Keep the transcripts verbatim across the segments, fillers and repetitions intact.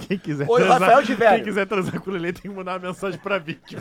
Quem quiser, Oi, transar, Rafael de Velho. quem quiser transar com o Lelê tem que mandar uma mensagem pra Vicky.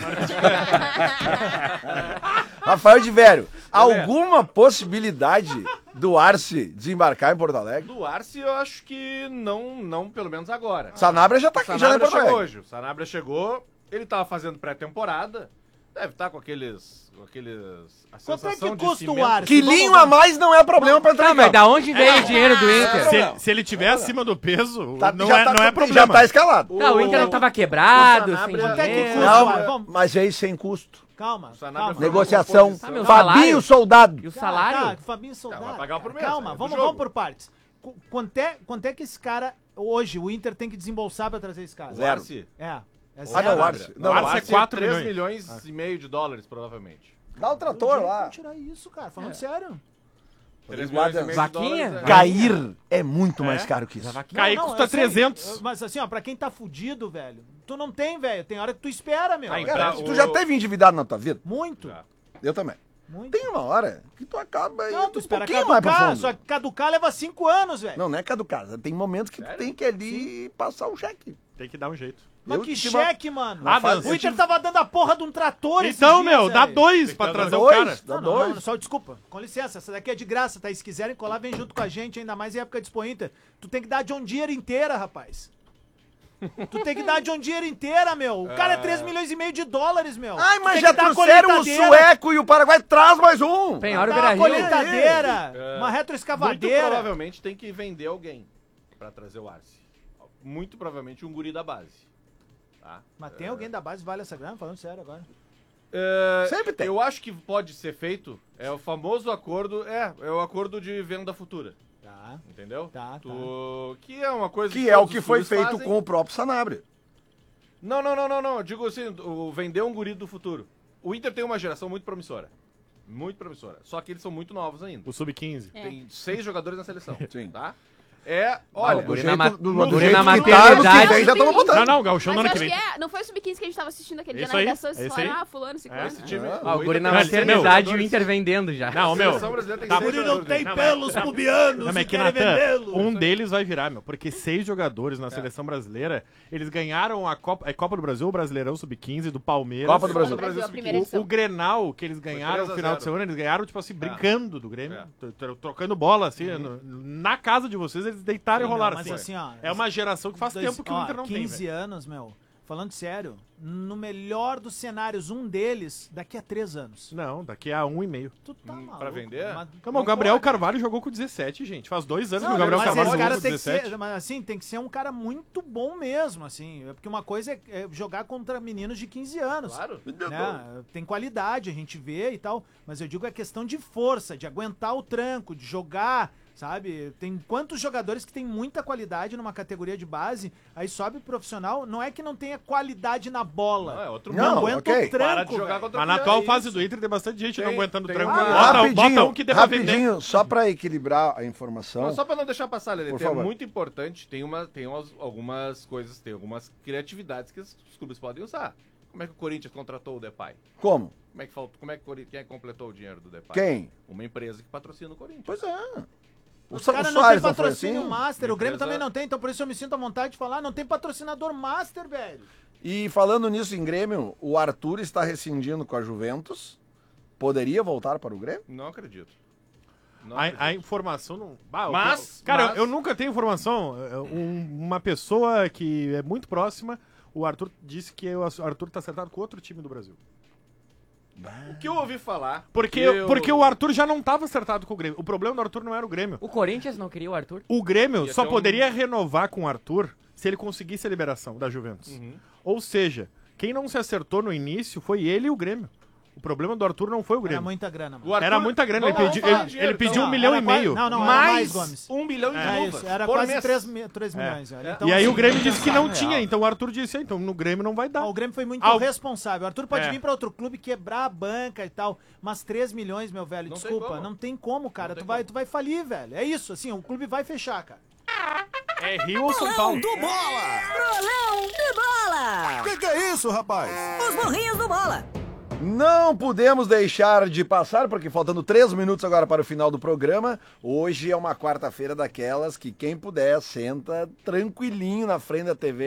Rafael de Velho, alguma possibilidade do Arce desembarcar em Porto Alegre? Do Arce eu acho que não, não pelo menos agora. Sanabria já tá aqui, já tá em Porto chegou Alegre. hoje. O Sanabria chegou, ele tava fazendo pré-temporada, deve estar com aqueles... Com aqueles a Quanto é sensação que de custa o cimento. Arce? Quilinho a mais não é problema pra entrar Tá, em mas campo. da onde veio o dinheiro do Inter? Se, ele- se ele tiver acima do peso, Tá- não, já é, tá- não é Já problema. tá escalado. Não, o Inter tava quebrado, o sem Sanabria- Quanto é que dinheiro. custa? Não, vai, vamos. mas aí sem custo. Calma, Sanabria calma. foi- Negociação. Ah, meu Fabinho salário? Soldado. E o Tá, salário? tá, Fabinho Soldado. Não, vai pagar por mês, Calma, é do vamos, jogo. vamos por partes. Qu- Quanto é, quanto é que esse cara, hoje, o Inter tem que desembolsar pra trazer esse cara? O Zero. Arce? É. É Ah, zero. não, o Arce. Não, Não, o Arce é quatro três milhões. milhões e meio de dólares, provavelmente. Dá o trator lá. Vamos tirar isso, cara. Falando sério. três Guarda- milhões e meio de Vaquinha? dólares, é. Cair é muito mais É? caro que isso. Cair Não, não, custa eu sei, trezentos. Mas assim, ó, pra quem tá fudido, velho, tu não tem, velho. Tem hora que tu espera, meu. Ah, Cara, Tá, tu o- já teve endividado na tua vida? Muito. Já. Eu também. Muito. Tem uma hora que tu acaba Não, indo tu um espera pouquinho mais pra caducar. fundo. Só que caducar leva cinco anos, velho. Não, não é caducar. Tem momentos que tu tem que ali passar um cheque. Tem que dar um jeito. Mas eu que tive uma- cheque, mano. Ah, faz- mas O eu Inter tive- tava dando a porra de um trator esses Então, dias, meu, dá velho. dois pra dar trazer o dois. cara. Dá Não, não, dois. não, só desculpa. Com licença, essa daqui é de graça, tá? E se quiserem colar, vem junto com a gente, ainda mais em época de Expo Inter. Tu tem que dar a John Deere inteira, rapaz. Tu tem que dar a John Deere inteira, meu. O cara é três milhões e meio de dólares, meu. Ai, Tu mas tem já que dar a trouxeram o colheitadeira, sueco e o Paraguai. Traz mais um. Penhora e dá uma Beira-Rio. colheitadeira, É. uma Muito retroescavadeira. provavelmente tem que vender alguém pra trazer o Arce. Muito provavelmente um guri da base. Tá? Mas tem alguém da base que vale essa grana? Falando sério agora. É, Sempre tem. Eu acho que pode ser feito, é o famoso acordo, é, é o acordo de venda futura, Tá. entendeu? Tá, Tu- Que é uma coisa Que é o todos que os foi clubes feito fazem. com o próprio Sanabria. Não, não, não, não, não, eu digo assim, o vender um guri do futuro. O Inter tem uma geração muito promissora, muito promissora, só que eles são muito novos ainda. O sub quinze. É. Tem seis jogadores na seleção, Sim. tá? É, olha, o guri Do na ma- jeito, do, o do guri jeito na que tá, ano que maternidade- vem já estamos Não, botando. não, o Gauchão Mas no eu ano que acho que vem. é, não foi o sub quinze que a gente tava assistindo aquele dia Esse na aí, redação, vocês esse falaram, aí. ah, fulano, ciclano. esse time... Ah, o guri na Inter tem maternidade e o jogadores- Inter vendendo já. Não, A meu. seleção brasileira tem Tá, seis Guri Ele não jogadores, tem né? pelos pubianos Não, mas e é que, querem Natan, vendê-los. um deles vai virar, meu, porque seis jogadores na seleção brasileira, eles ganharam a Copa, a Copa do Brasil, o Brasileirão sub quinze do Palmeiras. Copa do Brasil. Brasil, a primeira O, edição. o Grenal que eles ganharam três no a final de zero. semana, eles ganharam, tipo assim, brincando do Grêmio, É. tro- tro- trocando bola, assim, no- na casa de vocês, eles deitaram e Não, rolaram, mas assim. assim, ó, É uma geração que faz dois- tempo que o ó, Inter não tem, quinze velho. anos, meu. Falando sério, no melhor dos cenários, um deles daqui a três anos. Não, daqui a um e meio. Tu tá Hum, maluco. pra vender? Mas, Não, mas o Gabriel pode. Carvalho jogou com dezessete, gente. Faz dois anos Não, que o Gabriel mas Carvalho esse jogou cara com tem que dezessete. ser, mas assim, tem que ser um cara muito bom mesmo, assim. é Porque uma coisa é, é jogar contra meninos de quinze anos. Claro. Né? Tem qualidade, a gente vê e tal, mas eu digo a questão de força, de aguentar o tranco, de jogar, sabe? Tem quantos jogadores que tem muita qualidade numa categoria de base, aí sobe profissional, não é que não tenha qualidade na bola. Não, é outro Não, Não, mundo. aguenta ok. o tranco. Para de jogar velho. contra Mas na o atual é fase isso. do Inter tem bastante gente não Tem- aguentando o tem tranco. um- Bota, rapidinho, bota um que dê pra vender. rapidinho, só pra equilibrar a informação. Não, só pra não deixar passar, Lelê, Por tem- é favor. muito importante, tem, uma, tem umas- algumas coisas, tem algumas criatividades que os clubes podem usar. Como é que o Corinthians contratou o Depay? Como? Como é que faltou, como é que o Corinthians, quem é que completou o dinheiro do Depay? Quem? Uma empresa que patrocina o Corinthians. Pois é. O Os Sa- caras o não Soares tem não foi patrocínio assim? master, o Grêmio Empresa- também não tem, então por isso eu me sinto à vontade de falar, não tem patrocinador master, velho. E falando nisso em Grêmio, o Arthur está rescindindo com a Juventus. Poderia voltar para o Grêmio? Não acredito. Não A, a acredito. informação não. Bah, o Mas- que- Cara, mas- eu, eu nunca tenho informação. É, um- uma pessoa que é muito próxima, o Arthur disse que o Arthur tá acertado com outro time do Brasil. O que eu ouvi falar... Porque, que eu- porque o Arthur já não tava acertado com o Grêmio. O problema do Arthur não era o Grêmio. O Corinthians não queria o Arthur? O Grêmio Ia só ter um- poderia renovar com o Arthur se ele conseguisse a liberação da Juventus. Uhum. Ou seja, quem não se acertou no início foi ele e o Grêmio. O problema do Arthur não foi o Era Grêmio. muita grana, mano. O Arthur- Era muita grana, ele Vamos pedi- falar ele- de dinheiro, ele pediu então. um milhão era e quase- meio. Não, não, era mais, Mais Gomes. um bilhão de É luvas isso, era por quase mês. três milhões, velho. Então, E aí assim, o Grêmio disse que não real. tinha, então o Arthur disse, "Ah, então no Grêmio não vai dar. Ah, o Grêmio foi muito Ah, o- responsável. O Arthur pode É. vir pra outro clube, quebrar a banca e tal, mas três milhões, meu velho, Não tem desculpa, como. não tem como, cara. Não tem Tu vai, como. tu vai falir, velho. É isso, assim, o clube vai fechar, cara. É Rio ou São Paulo? do Bola! Bolão de bola! Que que é isso, rapaz? Os morrinhos do bola! Não podemos deixar de passar, porque faltando três minutos agora para o final do programa, hoje é uma quarta-feira daquelas que quem puder senta tranquilinho na frente da T V